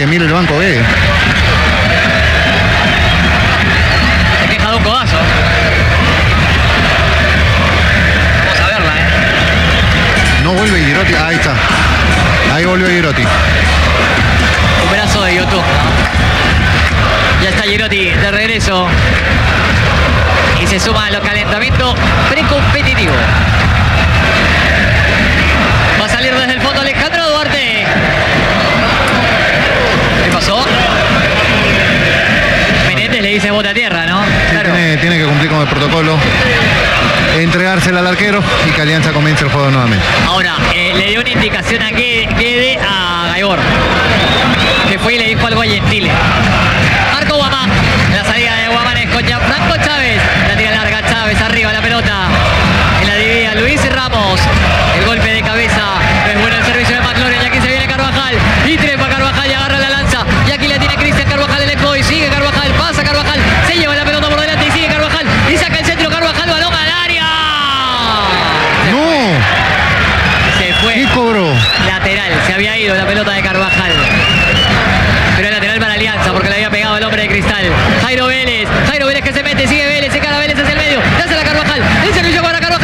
que mire el banco B. Se queja de un codazo. Vamos a verla, No vuelve Girotti. Ahí está. Ahí volvió Girotti. Un brazo de YouTube, ¿no? Ya está Girotti de regreso. Y se suma a los calentamientos precompetitivos. Va a salir desde el fondo Alejandro Duarte. ¿Qué pasó? Menéndez le dice bote a tierra, ¿no? Sí, Claro. tiene que cumplir con el protocolo. Entregársela al arquero y que Alianza comience el juego nuevamente. Ahora, le dio una indicación a Guede a Gaibor, que fue y le dijo algo a Gentile. Marco Guamán, la salida de Guamán es con Gianfranco Chávez, la tira larga Chávez, arriba la pelota, en la divide Luis Ramos, el golpe de cabeza, es bueno el servicio de McLaurin, y aquí se viene Carvajal, y trepa Carvajal y agarra la lanza, y aquí la tiene Cristian Carvajal, el eco, y sigue Carvajal, pasa Carvajal, se lleva la pelota por delante y sigue Carvajal, y saca el centro Carvajal, balón al área. ¡No! Se fue. ¿Qué cobró? Lateral, se había ido la pelota de Carvajal. Pero es lateral para Alianza porque le había pegado el hombre de Cristal. Jairo Vélez